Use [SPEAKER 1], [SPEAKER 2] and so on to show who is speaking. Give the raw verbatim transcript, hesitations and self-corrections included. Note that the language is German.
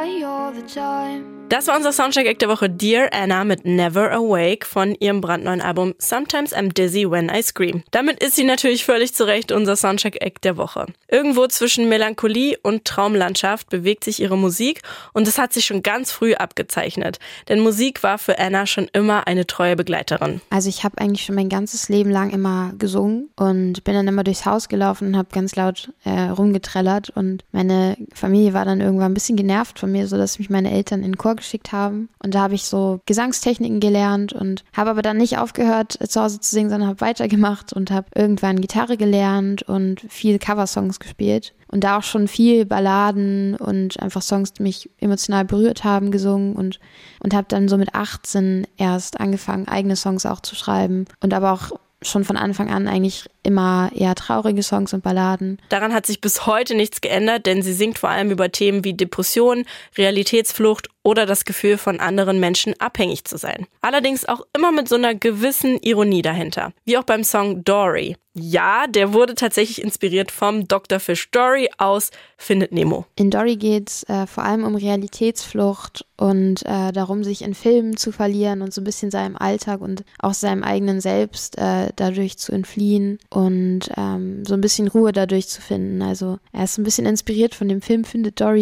[SPEAKER 1] high all the time.
[SPEAKER 2] Das war unser Soundcheck-Act der Woche Dear Anna mit Never Awake von ihrem brandneuen Album Sometimes I'm Dizzy When I Scream. Damit ist sie natürlich völlig zu Recht unser Soundcheck-Act der Woche. Irgendwo zwischen Melancholie und Traumlandschaft bewegt sich ihre Musik und das hat sich schon ganz früh abgezeichnet. Denn Musik war für Anna schon immer eine treue Begleiterin.
[SPEAKER 3] Also ich habe eigentlich schon mein ganzes Leben lang immer gesungen und bin dann immer durchs Haus gelaufen und habe ganz laut äh, rumgetrellert und meine Familie war dann irgendwann ein bisschen genervt von mir, sodass mich meine Eltern in den Chor geschickt haben. Und da habe ich so Gesangstechniken gelernt und habe aber dann nicht aufgehört, zu Hause zu singen, sondern habe weitergemacht und habe irgendwann Gitarre gelernt und viel Coversongs gespielt. Und da auch schon viel Balladen und einfach Songs, die mich emotional berührt haben, gesungen und, und habe dann so mit achtzehn erst angefangen, eigene Songs auch zu schreiben und aber auch schon von Anfang an eigentlich immer eher traurige Songs und Balladen.
[SPEAKER 2] Daran hat sich bis heute nichts geändert, denn sie singt vor allem über Themen wie Depressionen, Realitätsflucht oder das Gefühl, von anderen Menschen abhängig zu sein. Allerdings auch immer mit so einer gewissen Ironie dahinter. Wie auch beim Song Dory. Ja, der wurde tatsächlich inspiriert vom Doktor Fish Dory aus Findet Nemo.
[SPEAKER 3] In Dory geht es äh, vor allem um Realitätsflucht und äh, darum, sich in Filmen zu verlieren und so ein bisschen seinem Alltag und auch seinem eigenen Selbst äh, dadurch zu entfliehen und ähm, so ein bisschen Ruhe dadurch zu finden. Also er ist ein bisschen inspiriert von dem Film Findet Dory.